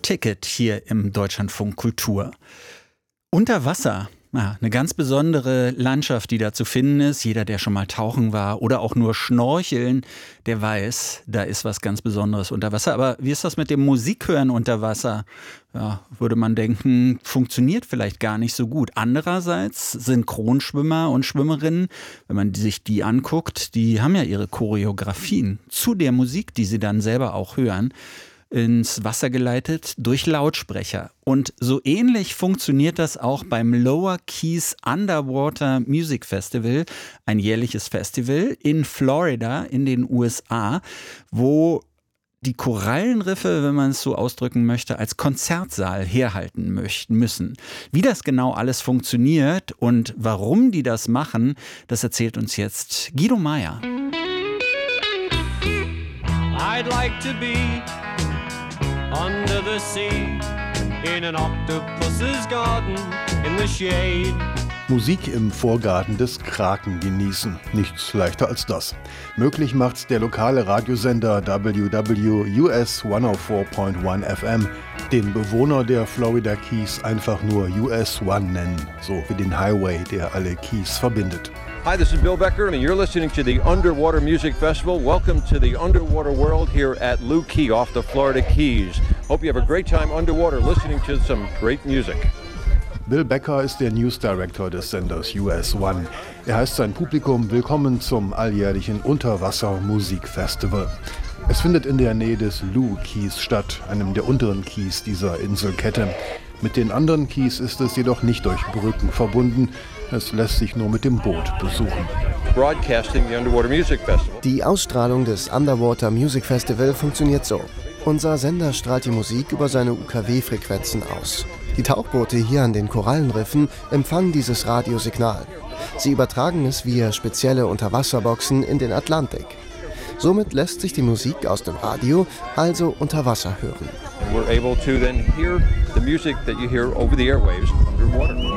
Ticket hier im Deutschlandfunk Kultur. Unter Wasser. Ja, eine ganz besondere Landschaft, die da zu finden ist. Jeder, der schon mal tauchen war oder auch nur schnorcheln, der weiß, da ist was ganz Besonderes unter Wasser. Aber wie ist das mit dem Musikhören unter Wasser? Ja, würde man denken, funktioniert vielleicht gar nicht so gut. Andererseits Synchronschwimmer und Schwimmerinnen, wenn man sich die anguckt, die haben ja ihre Choreografien zu der Musik, die sie dann selber auch hören, ins Wasser geleitet durch Lautsprecher. Und so ähnlich funktioniert das auch beim Lower Keys Underwater Music Festival, ein jährliches Festival in Florida in den USA, wo die Korallenriffe, wenn man es so ausdrücken möchte, als Konzertsaal herhalten müssen. Wie das genau alles funktioniert und warum die das machen, das erzählt uns jetzt Guido Meyer. I'd like to be under the sea, in an octopus's garden, in the shade. Musik im Vorgarten des Kraken genießen. Nichts leichter als das. Möglich macht's der lokale Radiosender WWUS 104.1 FM, den Bewohner der Florida Keys einfach nur US 1 nennen, so wie den Highway, der alle Keys verbindet. Hi, this is Bill Becker, and you're listening to the Underwater Music Festival. Welcome to the underwater world here at Lou Key off the Florida Keys. Hope you have a great time underwater listening to some great music. Bill Becker ist der News Director des Senders US 1. Er heißt sein Publikum willkommen zum alljährlichen Unterwasser-Musikfestival. Es findet in der Nähe des Lou Keys statt, einem der unteren Keys dieser Inselkette. Mit den anderen Keys ist es jedoch nicht durch Brücken verbunden. Es lässt sich nur mit dem Boot besuchen. Die Ausstrahlung des Underwater Music Festival funktioniert so. Unser Sender strahlt die Musik über seine UKW-Frequenzen aus. Die Tauchboote hier an den Korallenriffen empfangen dieses Radiosignal. Sie übertragen es via spezielle Unterwasserboxen in den Atlantik. Somit lässt sich die Musik aus dem Radio also unter Wasser hören. We're able to then hear the music that you hear over the airwaves underwater.